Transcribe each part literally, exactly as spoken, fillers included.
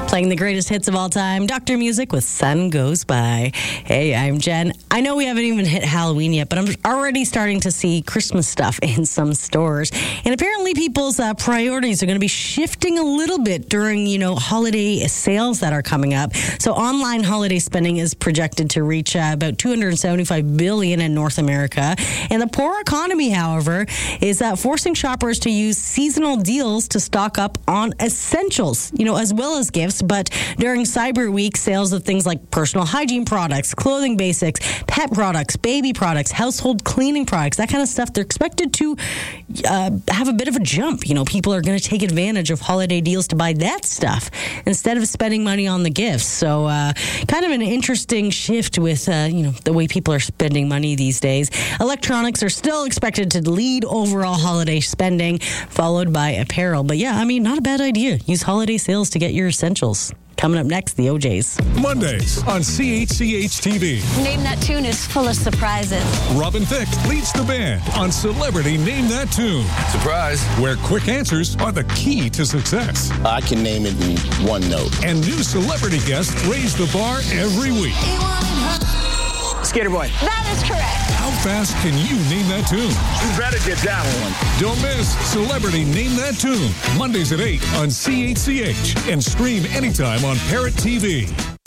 Playing the greatest hits of all time, Doctor Music with Sun Goes By. Hey, I'm Jen. I know we haven't even hit Halloween yet, but I'm already starting to see Christmas stuff in some stores. And apparently people's uh, priorities are going to be shifting a little bit during, you know, holiday sales that are coming up. So online holiday spending is projected to reach uh, about two hundred seventy-five billion dollars in North America. And the poor economy, however, is uh, forcing shoppers to use seasonal deals to stock up on essentials, you know, as well as gifts. But during Cyber Week, sales of things like personal hygiene products, clothing basics, pet products, baby products, household cleaning products, that kind of stuff, they're expected to uh, have a bit of a jump. You know, people are going to take advantage of holiday deals to buy that stuff instead of spending money on the gifts. So uh, kind of an interesting shift with, uh, you know, the way people are spending money these days. Electronics are still expected to lead overall holiday spending, followed by apparel. But yeah, I mean, not a bad idea. Use holiday sales to get your essentials. Coming up next, the O Js. Mondays on C H C H T V. Name That Tune is full of surprises. Robin Thicke leads the band on Celebrity Name That Tune. Surprise. Where quick answers are the key to success. I can name it in one note. And new celebrity guests raise the bar every week. Skater Boy. That is correct. How fast can you name that tune? You better get that one. Don't miss Celebrity Name That Tune. Mondays at eight on C H C H. And stream anytime on Parrot T V.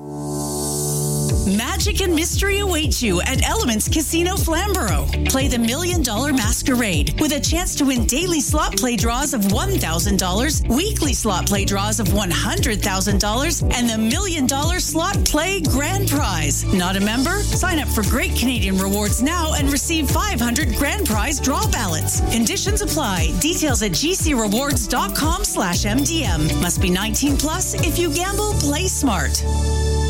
Magic and mystery await you at Elements Casino Flamborough. Play the Million Dollar Masquerade with a chance to win daily slot play draws of one thousand dollars, weekly slot play draws of one hundred thousand dollars, and the Million Dollar Slot Play Grand Prize. Not a member? Sign up for Great Canadian Rewards now and receive five hundred Grand Prize draw ballots. Conditions apply. Details at gcrewards.com slash MDM. Must be nineteen plus. If you gamble, play smart.